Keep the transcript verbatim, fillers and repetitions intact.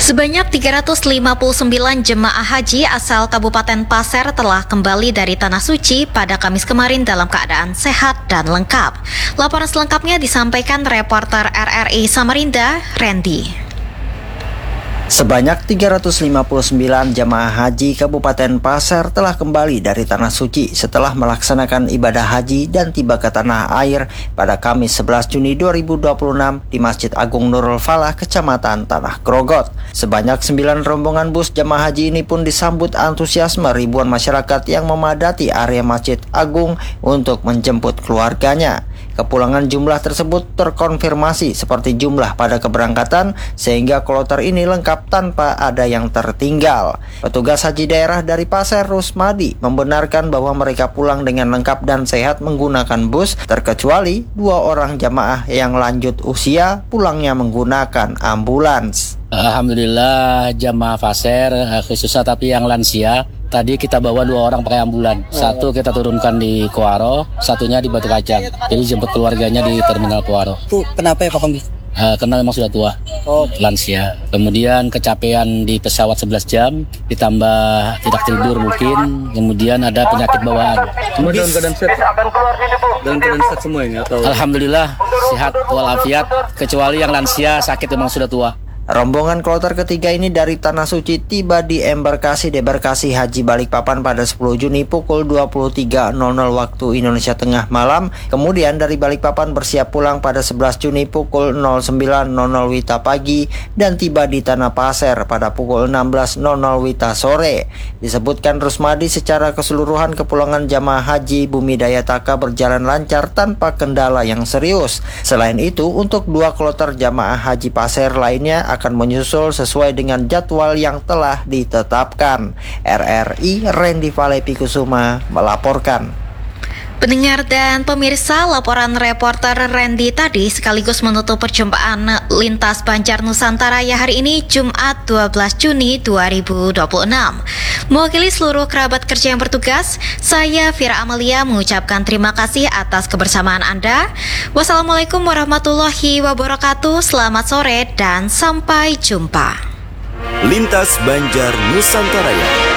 Sebanyak tiga ratus lima puluh sembilan jemaah haji asal Kabupaten Pasir telah kembali dari Tanah Suci pada Kamis kemarin dalam keadaan sehat dan lengkap. Laporan selengkapnya disampaikan reporter R R I Samarinda, Randy. Sebanyak tiga ratus lima puluh sembilan jemaah haji Kabupaten Pasir telah kembali dari Tanah Suci setelah melaksanakan ibadah haji dan tiba ke tanah air pada Kamis sebelas Juni dua ribu dua puluh enam di Masjid Agung Nurul Falah, Kecamatan Tanah Grogot. Sebanyak sembilan rombongan bus jemaah haji ini pun disambut antusiasme ribuan masyarakat yang memadati area Masjid Agung untuk menjemput keluarganya. Kepulangan jumlah tersebut terkonfirmasi seperti jumlah pada keberangkatan, sehingga kloter ini lengkap tanpa ada yang tertinggal. Petugas haji daerah dari Pasir, Rusmadi, membenarkan bahwa mereka pulang dengan lengkap dan sehat menggunakan bus, terkecuali dua orang jamaah yang lanjut usia pulangnya menggunakan ambulans. Alhamdulillah jamaah Pasir, khususnya tapi yang lansia, tadi kita bawa dua orang pakai ambulan. Satu kita turunkan di Kuaro, satunya di Batu Kacang. Jadi jemput keluarganya di Terminal Kuaro. Tuh, kenapa ya Pak Kombi? Uh, karena memang sudah tua, oh. lansia. Kemudian kecapean di pesawat sebelas jam, ditambah tidak tidur mungkin. Kemudian ada penyakit bawaan. Semua dalam keadaan sehat? Dalam keadaan sehat semua ini? Atau? Alhamdulillah sehat walafiat, kecuali yang lansia sakit memang sudah tua. Rombongan kloter ketiga ini dari Tanah Suci tiba di embarkasi debarkasi Haji Balikpapan pada sepuluh Juni pukul dua puluh tiga nol nol waktu Indonesia Tengah malam. Kemudian dari Balikpapan bersiap pulang pada sebelas Juni pukul nol sembilan nol nol Wita pagi dan tiba di Tanah Pasir pada pukul enam belas nol nol Wita sore. Disebutkan Rusmadi, secara keseluruhan kepulangan jamaah haji Bumi Daya Taka berjalan lancar tanpa kendala yang serius. Selain itu, untuk dua kloter jamaah haji Pasir lainnya akan menyusul sesuai dengan jadwal yang telah ditetapkan. R R I Randy Valepi Kusuma melaporkan. Pendengar dan pemirsa, laporan reporter Randy tadi sekaligus menutup perjumpaan Lintas Banjar Nusantara ya hari ini Jumat dua belas Juni dua ribu dua puluh enam. Mewakili seluruh kerabat kerja yang bertugas, saya Fira Amalia mengucapkan terima kasih atas kebersamaan Anda. Wassalamualaikum warahmatullahi wabarakatuh. Selamat sore dan sampai jumpa. Lintas Banjar Nusantara.